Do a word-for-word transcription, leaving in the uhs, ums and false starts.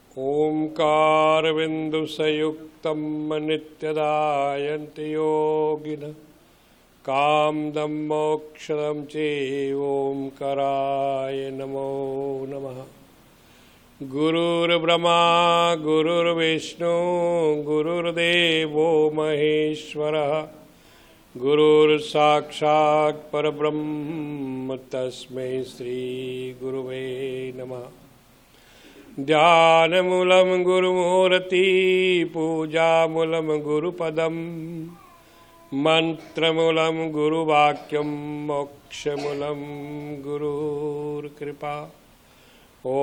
ओंकारबिन्दुसंयुक्तं नित्यदायन्ति योगिनः कामदं मोक्षदं चैवोंकाराय नमो नमः। गुरुर्ब्रह्मा गुरुर्विष्णु गुरुर्देवो महेश्वरः गुरुर्साक्षात् परब्रह्म तस्मै श्री गुरुवे नमः। ध्यानमूलं गुरुमूर्ति पूजामूलं गुरुपदं मंत्रमूलं गुरुवाक्यं मोक्षमूलं गुरुर्कृपा।